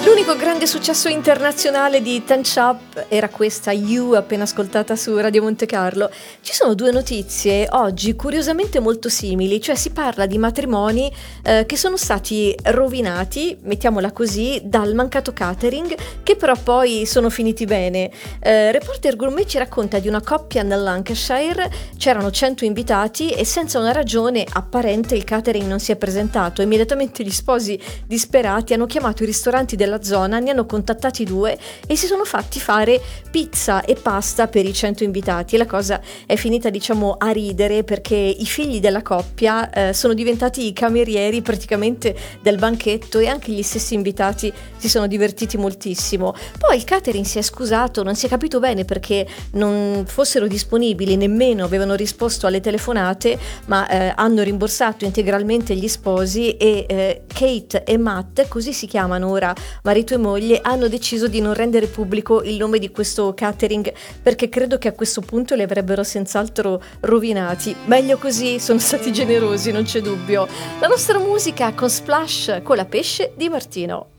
L'unico grande successo internazionale di Ten Shop era questa You, appena ascoltata su Radio Monte Carlo. Ci sono due notizie oggi curiosamente molto simili, cioè si parla di matrimoni che sono stati rovinati, mettiamola così, dal mancato catering, che però poi sono finiti bene. Reporter Gourmet ci racconta di una coppia nel Lancashire, c'erano 100 invitati e senza una ragione apparente il catering non si è presentato. Immediatamente gli sposi disperati hanno chiamato i ristoranti della zona, ne hanno contattati 2 e si sono fatti fare pizza e pasta per i 100 invitati, e la cosa è finita diciamo a ridere perché i figli della coppia sono diventati i camerieri praticamente del banchetto e anche gli stessi invitati si sono divertiti moltissimo. Poi il catering si è scusato, non si è capito bene perché non fossero disponibili, nemmeno avevano risposto alle telefonate, ma hanno rimborsato integralmente gli sposi e Kate e Matt, così si chiamano ora marito e moglie, hanno deciso di non rendere pubblico il nome di questo catering perché credo che a questo punto li avrebbero senz'altro rovinati. Meglio così, sono stati generosi, non c'è dubbio. La nostra musica con Splash con la pesce di Martino.